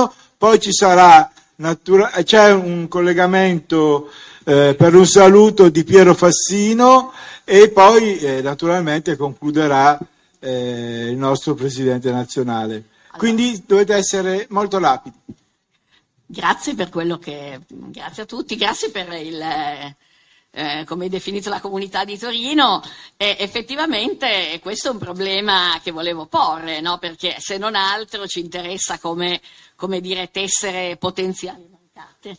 Torino, poi ci sarà c'è un collegamento per un saluto di Piero Fassino e poi naturalmente concluderà il nostro Presidente nazionale. Quindi dovete essere molto rapidi. Grazie a tutti, grazie per come hai definito la comunità di Torino. Effettivamente questo è un problema che volevo porre, no? Perché se non altro ci interessa come dire tessere potenziali mancate.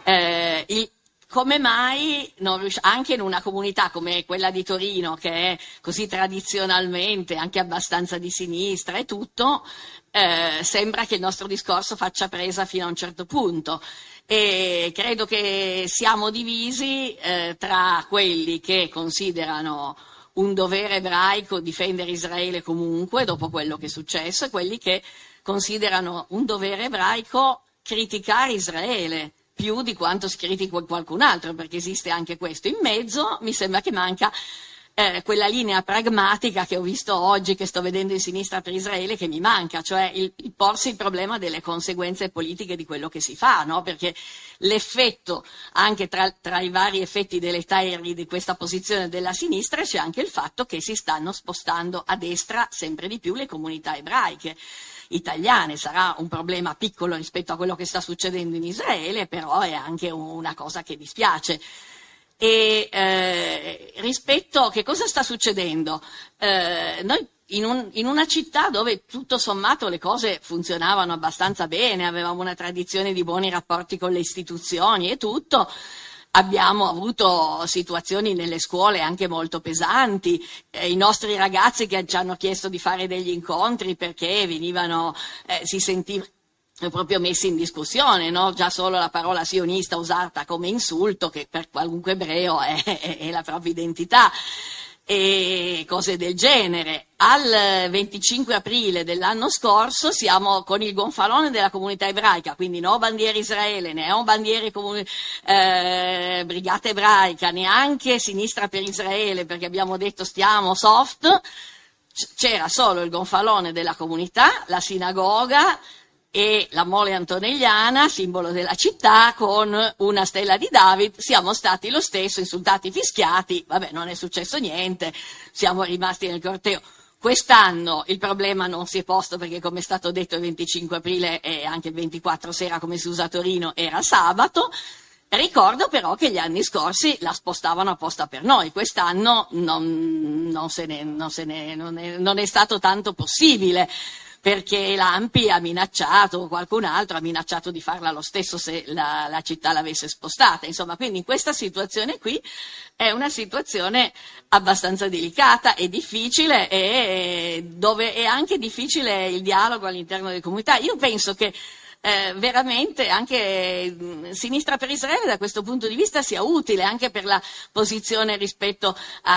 Come mai anche in una comunità come quella di Torino, che è così tradizionalmente anche abbastanza di sinistra e tutto, sembra che il nostro discorso faccia presa fino a un certo punto, e credo che siamo divisi tra quelli che considerano un dovere ebraico difendere Israele comunque dopo quello che è successo e quelli che considerano un dovere ebraico criticare Israele più di quanto si critica qualcun altro, perché esiste anche questo. In mezzo mi sembra che manca quella linea pragmatica che ho visto oggi, che sto vedendo in sinistra per Israele, che mi manca, cioè il porsi il problema delle conseguenze politiche di quello che si fa, no? Perché l'effetto, anche tra i vari effetti deleteri di questa posizione della sinistra, c'è anche il fatto che si stanno spostando a destra sempre di più le comunità ebraiche italiane. Sarà un problema piccolo rispetto a quello che sta succedendo in Israele, però è anche una cosa che dispiace. E rispetto che cosa sta succedendo? Noi in una città dove tutto sommato le cose funzionavano abbastanza bene, avevamo una tradizione di buoni rapporti con le istituzioni e tutto, abbiamo avuto situazioni nelle scuole anche molto pesanti, i nostri ragazzi che ci hanno chiesto di fare degli incontri perché venivano, si sentivano proprio messi in discussione, no? Già solo la parola sionista usata come insulto, che per qualunque ebreo è la propria identità, e cose del genere. Al 25 aprile dell'anno scorso siamo con il gonfalone della comunità ebraica, quindi no bandiere Israele, né bandiere brigata ebraica, neanche sinistra per Israele, perché abbiamo detto stiamo soft. C'era solo il gonfalone della comunità, la sinagoga e la mole antonelliana, simbolo della città, con una stella di David. Siamo stati lo stesso, insultati, fischiati, vabbè, non è successo niente, siamo rimasti nel corteo. Quest'anno il problema non si è posto perché, come è stato detto, il 25 aprile e anche il 24 sera, come si usa a Torino, era sabato. Ricordo però che gli anni scorsi la spostavano apposta per noi, quest'anno non è stato tanto possibile, perché l'Ampi ha minacciato, qualcun altro ha minacciato di farla lo stesso se la città l'avesse spostata. Insomma, quindi in questa situazione qui è una situazione abbastanza delicata e difficile, e dove è anche difficile il dialogo all'interno delle comunità. Io penso che veramente anche Sinistra per Israele da questo punto di vista sia utile anche per la posizione rispetto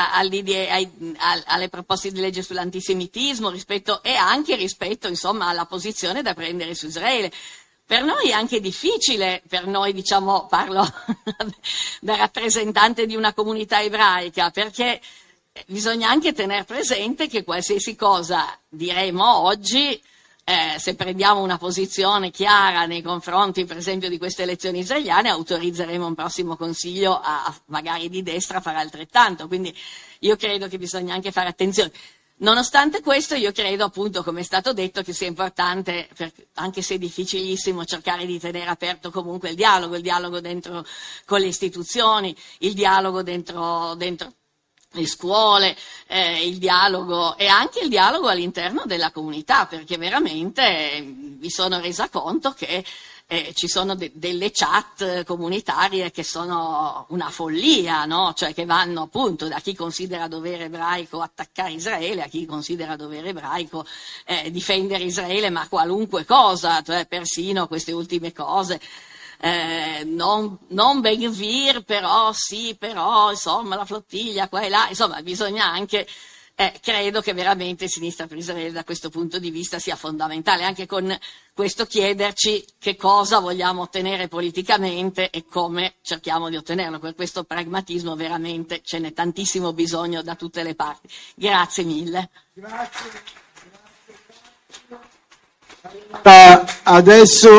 alle proposte di legge sull'antisemitismo, e anche rispetto, insomma, alla posizione da prendere su Israele. Per noi è anche difficile, diciamo, parlo da rappresentante di una comunità ebraica, perché bisogna anche tener presente che qualsiasi cosa diremo oggi, se prendiamo una posizione chiara nei confronti, per esempio, di queste elezioni israeliane, autorizzeremo un prossimo consiglio magari di destra a fare altrettanto. Quindi io credo che bisogna anche fare attenzione. Nonostante questo, io credo, appunto, come è stato detto, che sia importante, anche se difficilissimo, cercare di tenere aperto comunque il dialogo dentro con le istituzioni, il dialogo dentro le scuole, il dialogo e anche il dialogo all'interno della comunità, perché veramente mi sono resa conto che ci sono delle chat comunitarie che sono una follia, no? Cioè che vanno appunto da chi considera dovere ebraico attaccare Israele a chi considera dovere ebraico difendere Israele, ma qualunque cosa, cioè persino queste ultime cose. Non Ben Gvir, però sì, però insomma la flottiglia qua e là, insomma bisogna anche, credo che veramente Sinistra per Israele da questo punto di vista sia fondamentale, anche con questo chiederci che cosa vogliamo ottenere politicamente e come cerchiamo di ottenerlo. Per questo pragmatismo veramente ce n'è tantissimo bisogno da tutte le parti. Grazie mille. Grazie. Adesso